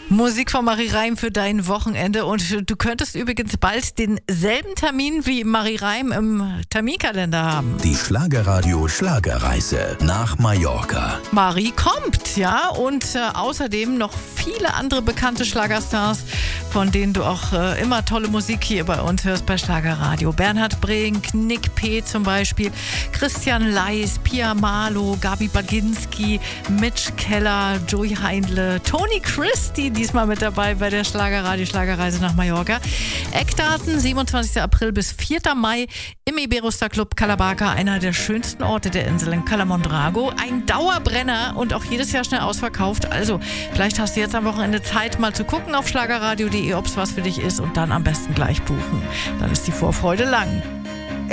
Musik von Marie Reim für dein Wochenende. Und du könntest übrigens bald denselben Termin wie Marie Reim im Terminkalender haben. Die Schlagerradio Schlagerreise nach Mallorca. Marie kommt, ja. Und außerdem noch viele andere bekannte Schlagerstars, von denen du auch immer tolle Musik hier bei uns hörst bei Schlagerradio. Bernhard Brink, Nick P. zum Beispiel, Christian Leis, Pia Malo, Gabi Baginski, Mitch Keller, Joey Heindle, Toni Christie, diesmal mit dabei bei der Schlagerradio Schlagerreise nach Mallorca. Eckdaten: 27. April bis 4. Mai im Iberostar Club Calabaca, einer der schönsten Orte der Insel in Cala Mondrago. Ein Dauerbrenner und auch jedes Jahr schnell ausverkauft. Also vielleicht hast du jetzt am Wochenende Zeit, mal zu gucken auf schlagerradio.de, ob es was für dich ist, und dann am besten gleich buchen. Dann ist die Vorfreude lang.